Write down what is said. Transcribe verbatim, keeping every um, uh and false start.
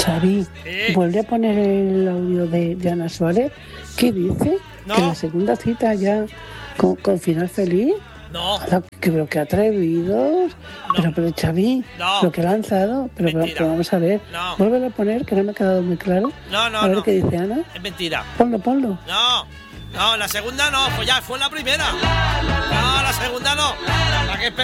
Xavi, Sí. vuelve a poner el audio de, de Ana Suárez. ¿Qué dice? No. Que la segunda cita ya con, con final feliz. No. Ala, que pero que atrevidos. Pero, pero Xavi, No. lo que ha lanzado. Pero, pero, Mentira. pero vamos a ver. No. Vuelve a poner, que no me ha quedado muy claro. No, no, A ver no. qué dice Ana. Es mentira. Ponlo, ponlo. No, no, la segunda no, pues ya fue la primera. No, la segunda no. La que